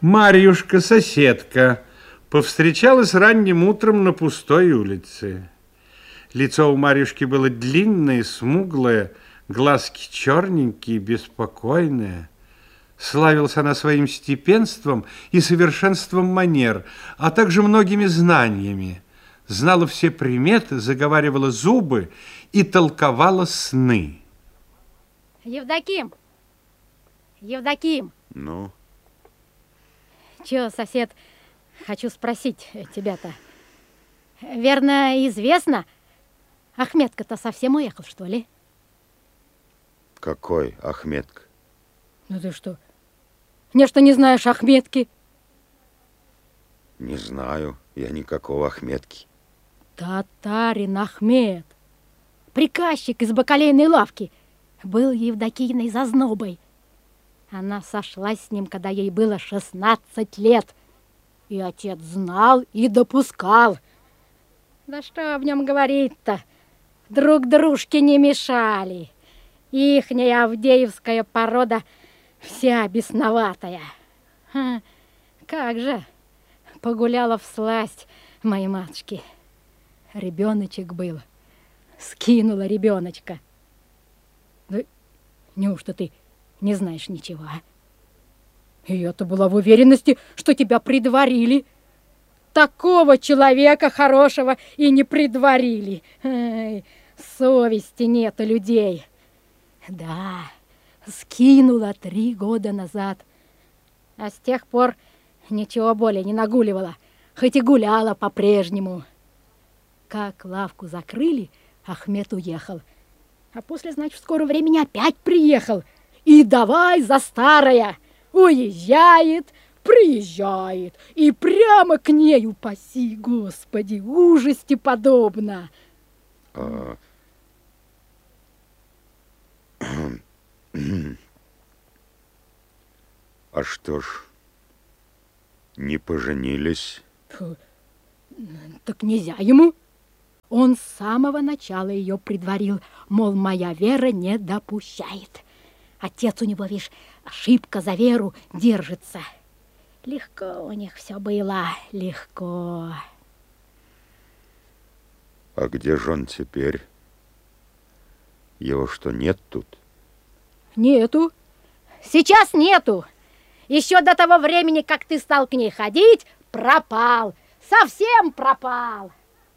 Марьюшка, соседка, повстречалась ранним утром на пустой улице. Лицо у Марьюшки было длинное, смуглое, глазки черненькие, беспокойные. Славилась она своим степенством и совершенством манер, а также многими знаниями. Знала все приметы, заговаривала зубы и толковала сны. Евдоким! Евдоким! Ну? Чё, сосед, хочу спросить тебя-то. Верно, известно, Ахметка-то совсем уехал, что ли? Какой Ахметка? Ну ты что, нечто не знаешь Ахметки? Не знаю, я никакого Ахметки. Татарин Ахмед, приказчик из бакалейной лавки, был Евдокийной зазнобой. Она сошлась с ним, когда ей было 16 лет. И отец знал и допускал. Да что в нем говорить-то? Друг дружке не мешали. Ихняя авдеевская порода вся бесноватая. Как же погуляла всласть моей матушки. Ребеночек был. Скинула ребеночка. Да неужто ты не знаешь ничего, а? И я-то была в уверенности, что тебя предварили. Такого человека хорошего и не предварили. Ай, совести нет у людей. Да, скинула 3 года назад. А с тех пор ничего более не нагуливала, хоть и гуляла по-прежнему. Как лавку закрыли, Ахмед уехал. А после, значит, в скором времени опять приехал. И давай за старое. Уезжает, приезжает. И прямо к ней, упаси Господи, ужасти подобно. А что ж, не поженились? Фу, так нельзя ему. Он с самого начала ее предварил, мол, моя вера не допущает. Отец у него, видишь, ошибка за веру держится. Легко у них все было, легко. А где же он теперь? Его что, нет тут? Нету. Сейчас нету. Еще до того времени, как ты стал к ней ходить, пропал. Совсем пропал.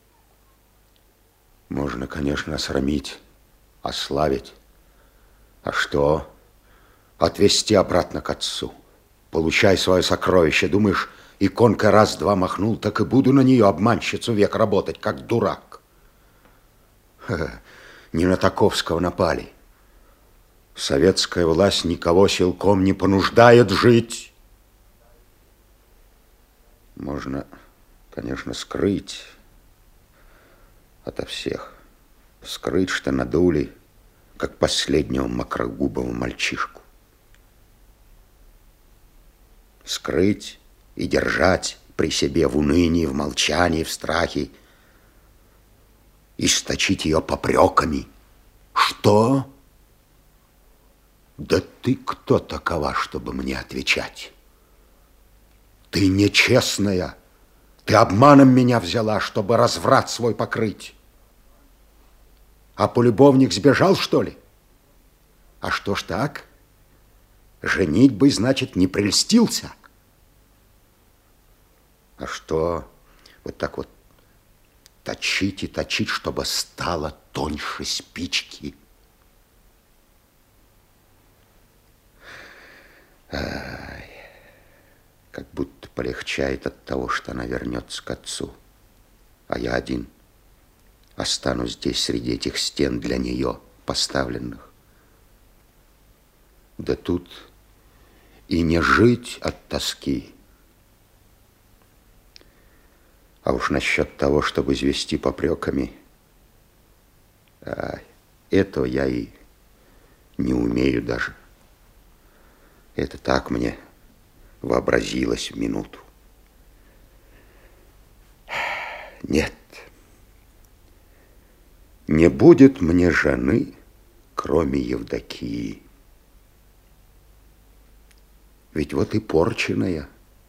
Можно, конечно, осрамить, ославить. А что? Отвезти обратно к отцу. Получай свое сокровище. Думаешь, иконкой раз-два махнул, так и буду на нее, обманщицу, век работать, как дурак. Не на Таковского напали. Советская власть никого силком не понуждает жить. Можно, конечно, скрыть ото всех. Скрыть, что надули, как последнего мокрогубого мальчишку. Скрыть и держать при себе в унынии, в молчании, в страхе. Источить ее попреками. Что? Да ты кто такова, чтобы мне отвечать? Ты нечестная. Ты обманом меня взяла, чтобы разврат свой покрыть. А полюбовник сбежал, что ли? А что ж так? Женитьбой, значит, не прельстился? А что? Вот так вот точить и точить, чтобы стало тоньше спички. Ай, как будто полегчает от того, что она вернется к отцу. А я один останусь здесь среди этих стен для нее поставленных. Да тут и не жить от тоски. А уж насчет того, чтобы извести попреками, этого я и не умею даже. Это так мне вообразилось в минуту. Нет, не будет мне жены, кроме Евдокии. Ведь вот и порченая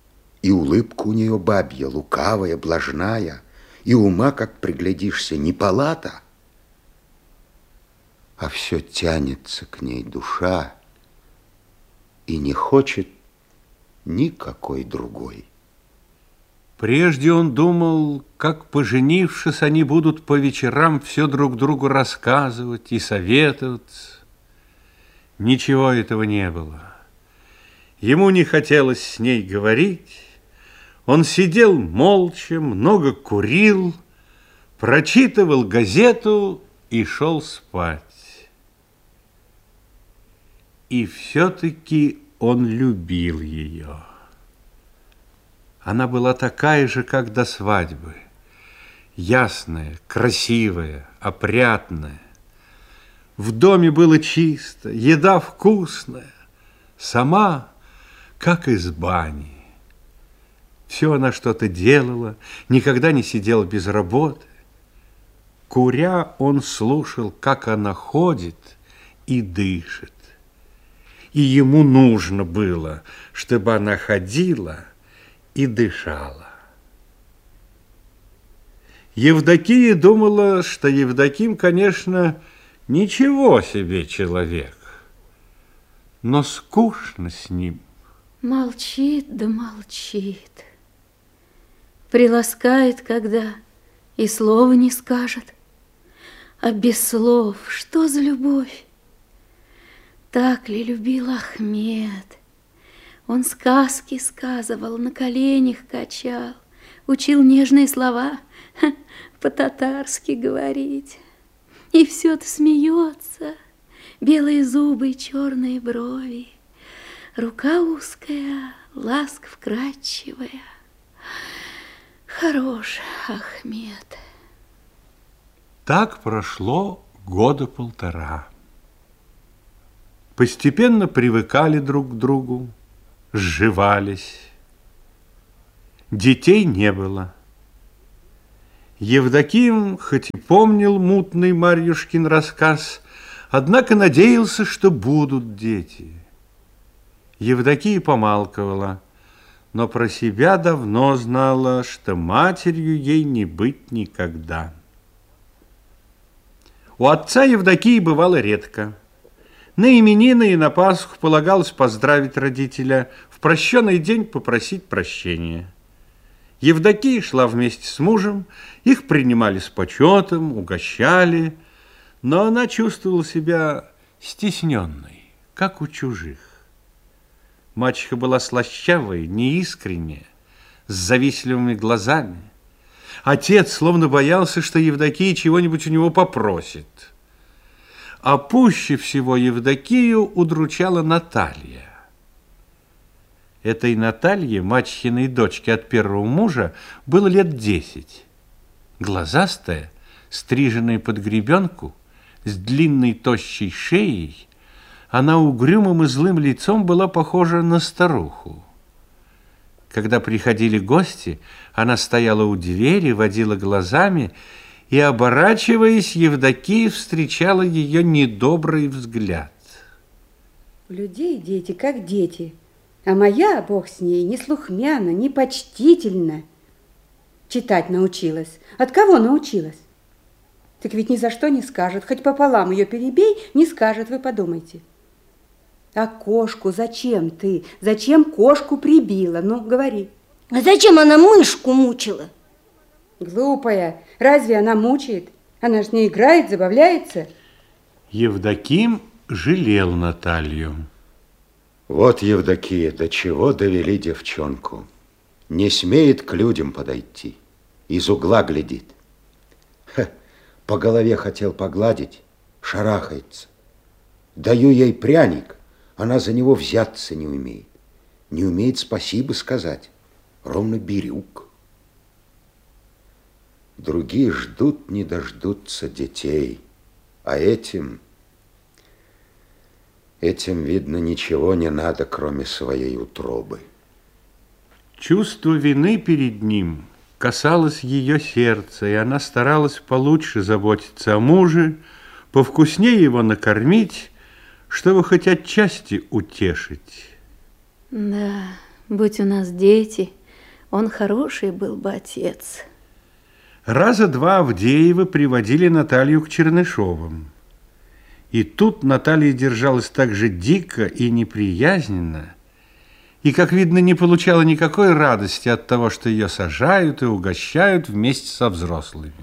И улыбка у нее бабья, лукавая, блажная, и ума, как приглядишься, не палата, а все тянется к ней душа и не хочет никакой другой. Прежде он думал, как, поженившись, они будут по вечерам все друг другу рассказывать и советоваться. Ничего этого не было. Ему не хотелось с ней говорить. Он сидел молча, много курил, прочитывал газету и шел спать. И все-таки он любил ее. Она была такая же, как до свадьбы. Ясная, красивая, опрятная. В доме было чисто, еда вкусная. Сама, как из бани. Все она что-то делала, никогда не сидела без работы. Куря, он слушал, как она ходит и дышит. И ему нужно было, чтобы она ходила и дышала. Евдокия думала, что Евдоким, конечно, ничего себе человек, но скучно с ним. Молчит да молчит. Приласкает, когда и слова не скажет. А без слов что за любовь? Так ли любил Ахмед? Он сказки сказывал, на коленях качал, учил нежные слова по-татарски говорить. И все-то смеется, белые зубы и черные брови, рука узкая, ласка вкрадчивая. Хорош Ахмед. Так прошло года полтора. Постепенно привыкали друг к другу, сживались. Детей не было. Евдоким, хоть и помнил мутный Марьюшкин рассказ, однако надеялся, что будут дети. Евдокия помалковала, но про себя давно знала, что матерью ей не быть никогда. У отца Евдокии бывало редко. На именины и на Пасху полагалось поздравить родителя, в прощенный день попросить прощения. Евдокия шла вместе с мужем, их принимали с почетом, угощали, но она чувствовала себя стесненной, как у чужих. Мачеха была слащавая, неискренняя, с завистливыми глазами. Отец словно боялся, что Евдокия чего-нибудь у него попросит. А пуще всего Евдокию удручала Наталья. Этой Наталье, мачехиной дочке от первого мужа, было лет 10. Глазастая, стриженная под гребенку, с длинной тощей шеей, она угрюмым и злым лицом была похожа на старуху. Когда приходили гости, она стояла у двери, водила глазами, и, оборачиваясь, Евдокия встречала ее недобрый взгляд. У людей дети как дети, а моя, бог с ней, не слухмяна, не почтительна. Читать научилась. От кого научилась? Так ведь ни за что не скажет, хоть пополам ее перебей, не скажет, вы подумайте. А кошку зачем ты? Зачем кошку прибила? Ну, говори. А зачем она мышку мучила? Глупая, разве она мучает? Она ж не играет, забавляется. Евдоким жалел Наталью. Вот, Евдокия, до чего довели девчонку. Не смеет к людям подойти, из угла глядит. По голове хотел погладить, шарахается. Даю ей пряник, она за него взяться не умеет. Не умеет спасибо сказать, ровно бирюк. Другие ждут, не дождутся детей, а этим, видно, ничего не надо, кроме своей утробы. Чувство вины перед ним касалось ее сердца, и она старалась получше заботиться о муже, повкуснее его накормить, чтобы хоть отчасти утешить. Да, будь у нас дети, Он хороший был бы отец. Раза два Авдеевы приводили Наталью к Чернышовым. И тут Наталья держалась так же дико и неприязненно, и, как видно, не получала никакой радости от того, что ее сажают и угощают вместе со взрослыми.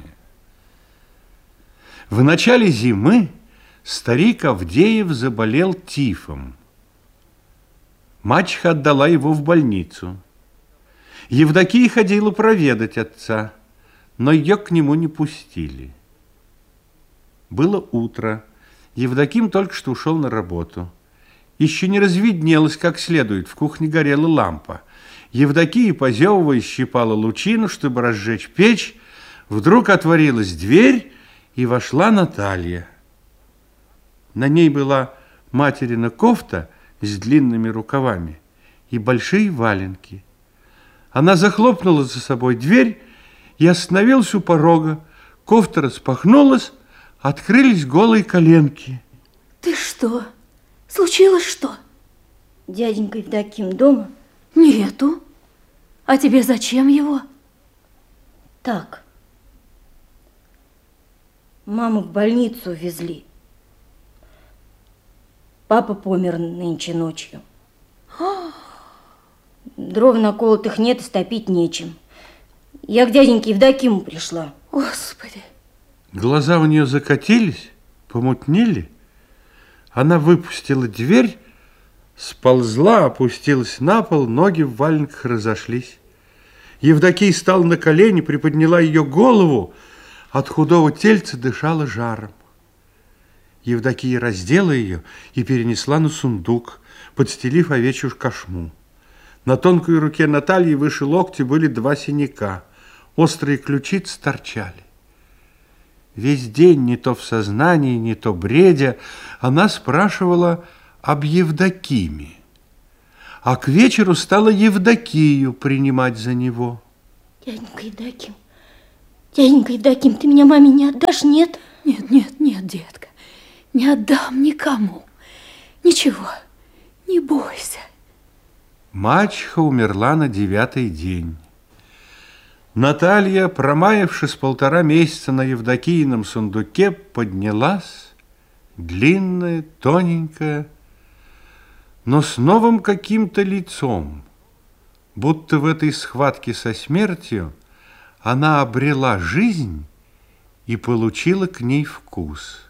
В начале зимы старик Авдеев заболел тифом. Мачеха отдала его в больницу. Евдокия ходила проведать отца, но ее к нему не пустили. Было утро. Евдоким только что ушел на работу. Еще не разведнелось как следует, в кухне горела лампа. Евдокия, позевывая, щипала лучину, чтобы разжечь печь. Вдруг отворилась дверь, и вошла Наталья. На ней была материна кофта с длинными рукавами и большие валенки. Она захлопнула за собой дверь и остановилась у порога. Кофта распахнулась, открылись голые коленки. Ты что? Случилось что? Дяденька Евдоким дома? Нету. А тебе зачем его? Так. Маму в больницу везли. Папа помер нынче ночью. Дров наколотых нет и стопить нечем. Я к дяденьке Евдокиму пришла. Господи. Глаза у нее закатились, помутнели. Она выпустила дверь, сползла, опустилась на пол, ноги в валенках разошлись. Евдокия стала на колени, приподняла ее голову. От худого тельца дышала жаром. Евдокия раздела ее и перенесла на сундук, подстелив овечью кошму. На тонкой руке Натальи выше локтя были 2 синяка. Острые ключицы торчали. Весь день, не то в сознании, не то бредя, она спрашивала об Евдокиме. А к вечеру стала Евдокию принимать за него. Дяденька Евдоким, ты меня маме не отдашь, нет? Нет, детка, не отдам никому. Ничего, не бойся. Мачеха умерла на 9-й день. Наталья, промаявшись 1,5 месяца на Евдокийном сундуке, поднялась, длинная, тоненькая, но с новым каким-то лицом, будто в этой схватке со смертью она обрела жизнь и получила к ней вкус.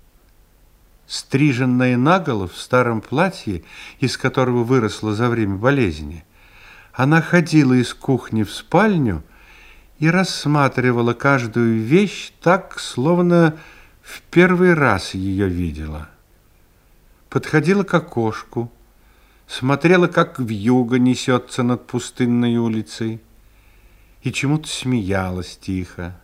Стриженная наголо в старом платье, из которого выросла за время болезни, она ходила из кухни в спальню и рассматривала каждую вещь так, словно в первый раз ее видела. Подходила к окошку, смотрела, как вьюга несется над пустынной улицей, и чему-то смеялась тихо.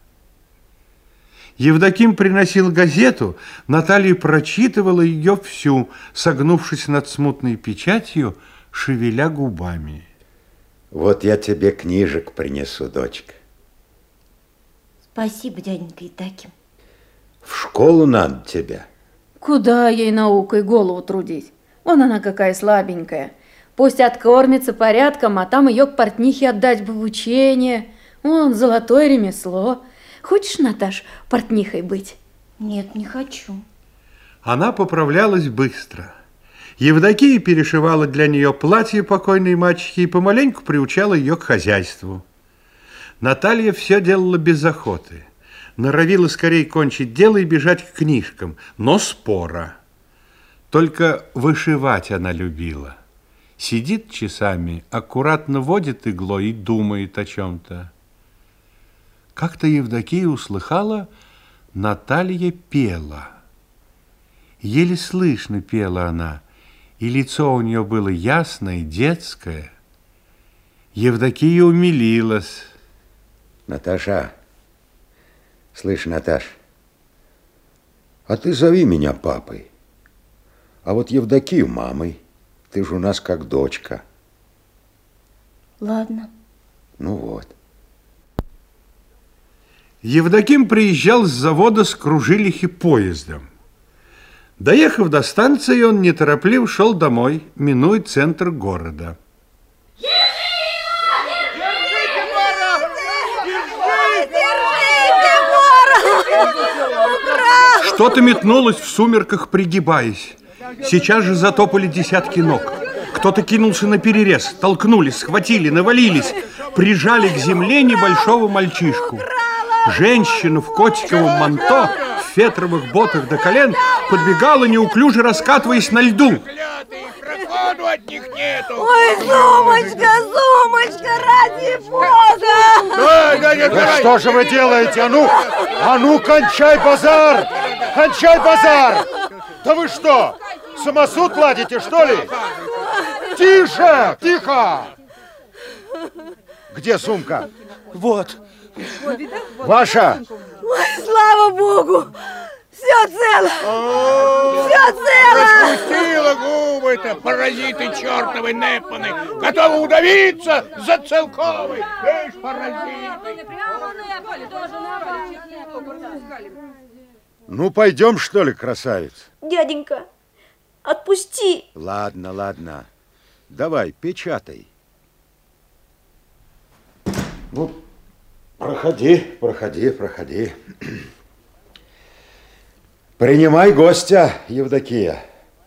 Евдоким приносил газету, Наталья прочитывала ее всю, согнувшись над смутной печатью, шевеля губами. Вот я тебе книжек принесу, дочка. Спасибо, дяденька Евдоким. В школу надо тебя. Куда ей наукой голову трудить? Вон она какая слабенькая. Пусть откормится порядком, а там ее к портнихе отдать бы в учение. Вон, золотое ремесло. Хочешь, Наташ, портнихой быть? Нет, не хочу. Она поправлялась быстро. Евдокия перешивала для нее платье покойной мачехи и помаленьку приучала ее к хозяйству. Наталья все делала без охоты. Норовила скорее кончить дело и бежать к книжкам, но спора. Только вышивать она любила. Сидит часами, аккуратно водит иглой и думает о чем-то. Как-то Евдокия услыхала, Наталья пела. Еле слышно пела она, и лицо у нее было ясное, детское. Евдокия умилилась. Наташа, слышь, Наташ, а ты зови меня папой, а вот Евдокию мамой. Ты же у нас как дочка. Ладно. Ну вот. Евдоким приезжал с завода с Кружилихи поездом. Доехав до станции, он неторопливо шел домой, минуя центр города. Держите! Что-то метнулось в сумерках, пригибаясь. Сейчас же затопали десятки ног. Кто-то кинулся на перерез, толкнули, схватили, навалились, прижали к земле небольшого мальчишку. Женщина в котиковом манто, в фетровых ботах до колен, подбегала, неуклюже раскатываясь на льду. От них нету. Ой, Зумочка, Зумочка, ради Бога! Да что же вы делаете? А ну, кончай базар! Кончай базар! Да вы что, самосуд ладите, что ли? Тише, тихо! Где сумка? Вот. Ваша? Ой, слава Богу! Все цело! Все цело! Распустила губы-то, паразиты чертовы непаны! Готовы удавиться за целковый! Ишь, паразиты! Ну, пойдем, что ли, красавец? Дяденька, отпусти. Ладно, ладно. Давай, печатай. Ну, проходи, проходи, проходи. Принимай гостя, Евдокия.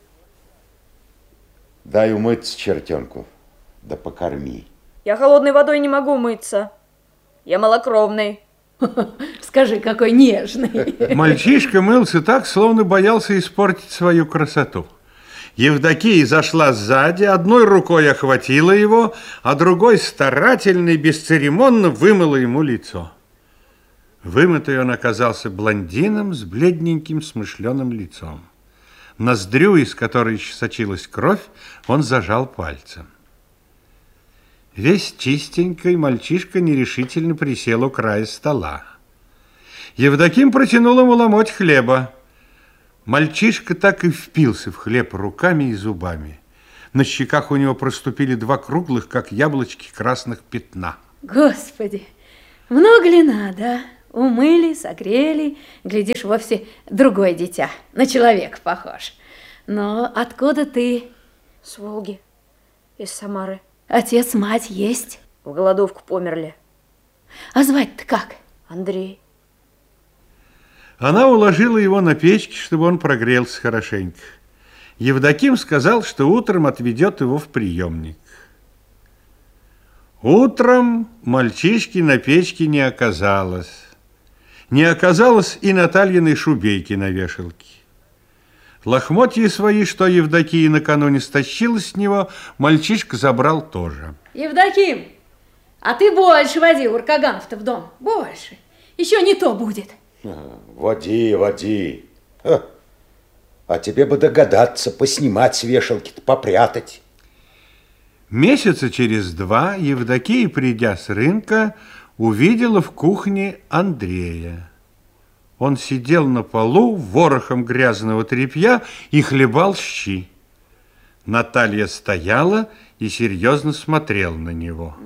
Дай умыться чертенку, да покорми. Я холодной водой не могу мыться. Я малокровный. Скажи, какой нежный. Мальчишка мылся так, словно боялся испортить свою красоту. Евдокия зашла сзади, одной рукой охватила его, а другой старательно и бесцеремонно вымыла ему лицо. Вымытый он оказался блондином с бледненьким смышленым лицом. Ноздрю, из которой еще сочилась кровь, он зажал пальцем. Весь чистенький мальчишка нерешительно присел у края стола. Евдоким протянул ему ломоть хлеба. Мальчишка так и впился в хлеб руками и зубами. На щеках у него проступили два круглых, как яблочки, красных пятна. Господи, много ли надо? Умыли, согрели, глядишь, вовсе другое дитя, на человека похож. Но откуда ты? С Волги, из Самары. Отец, мать есть? В голодовку померли. А звать-то как? Андрей. Она уложила его на печке, чтобы он прогрелся хорошенько. Евдоким сказал, что утром отведет его в приемник. Утром мальчишки на печке не оказалось. Не оказалось и Натальиной шубейки на вешалке. Лохмотья свои, что Евдокия накануне стащила с него, мальчишка забрал тоже. Евдоким, а ты больше води уркаганов-то в дом, больше. Еще не то будет. Води, води. А тебе бы догадаться, поснимать с вешалки-то, попрятать. Месяца через два Евдокия, придя с рынка, увидела в кухне Андрея. Он сидел на полу ворохом грязного тряпья и хлебал щи. Наталья стояла и серьезно смотрела на него.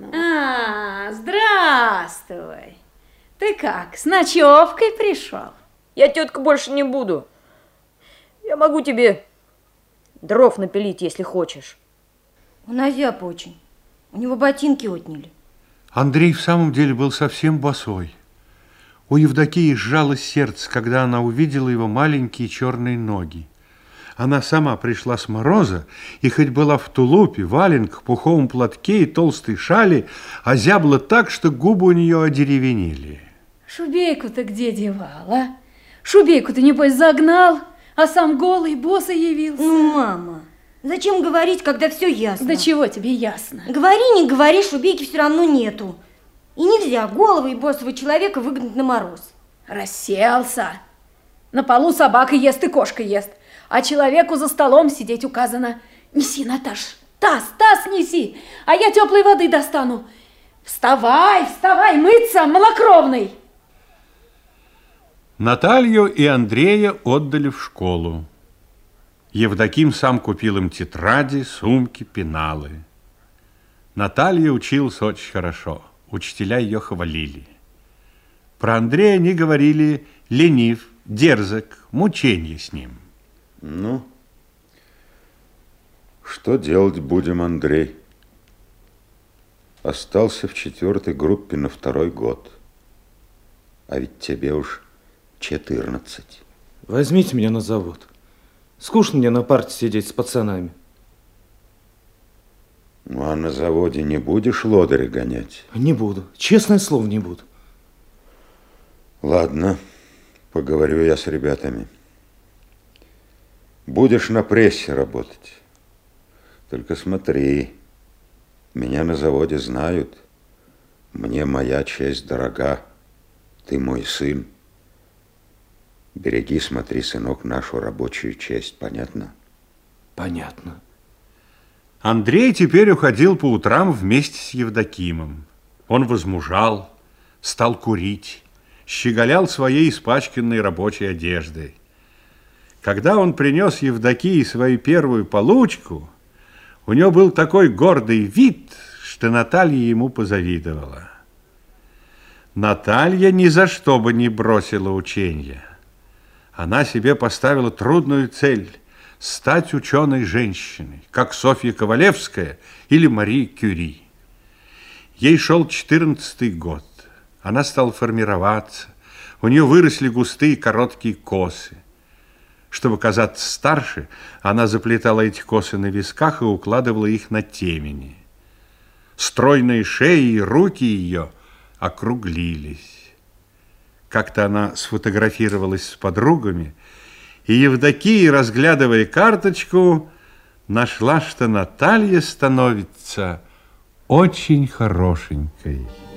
Здравствуй. Ты как, с ночевкой пришел? Я, тетка, больше не буду. Я могу тебе дров напилить, если хочешь. Он озяб очень. У него ботинки отняли. Андрей в самом деле был совсем босой. У Евдокии сжалось сердце, когда она увидела его маленькие черные ноги. Она сама пришла с мороза, и хоть была в тулупе, валенках, пуховом платке и толстой шали, озябла так, что губы у нее одеревенели. Шубейку-то где девал, а? Шубейку-то, небось, загнал, а сам голый, босый явился. Ну, мама, зачем говорить, когда все ясно? Да чего тебе ясно? Говори, не говори, шубейки все равно нету. И нельзя голого и босого человека выгнать на мороз. Расселся. На полу собака ест и кошка ест, а человеку за столом сидеть указано. Неси, Наташ, таз неси, а я теплой воды достану. Вставай, вставай, мыться, малокровный. Наталью и Андрея отдали в школу. Евдоким сам купил им тетради, сумки, пеналы. Наталья училась очень хорошо. Учителя ее хвалили. Про Андрея они говорили: ленив, дерзок, мученье с ним. Ну, что делать будем, Андрей? Остался в 4-й группе на 2-й год. А ведь тебе уж 14. Возьмите меня на завод. Скучно мне на парте сидеть с пацанами. Ну, а на заводе не будешь лодыри гонять? Не буду. Честное слово, не буду. Ладно, поговорю я с ребятами. Будешь на прессе работать. Только смотри, меня на заводе знают. Мне моя честь дорога. Ты мой сын. Береги, смотри, сынок, нашу рабочую честь. Понятно? Понятно. Андрей теперь уходил по утрам вместе с Евдокимом. Он возмужал, стал курить, щеголял своей испачканной рабочей одеждой. Когда он принес Евдокии свою первую получку, у него был такой гордый вид, что Наталья ему позавидовала. Наталья ни за что бы не бросила ученья. Она себе поставила трудную цель – стать ученой женщиной, как Софья Ковалевская или Мари Кюри. Ей шел 14-й год. Она стала формироваться. У нее выросли густые короткие косы. Чтобы казаться старше, она заплетала эти косы на висках и укладывала их на темени. Стройные шеи и руки ее округлились. Как-то она сфотографировалась с подругами, и Евдокия, разглядывая карточку, нашла, что Наталья становится очень хорошенькой.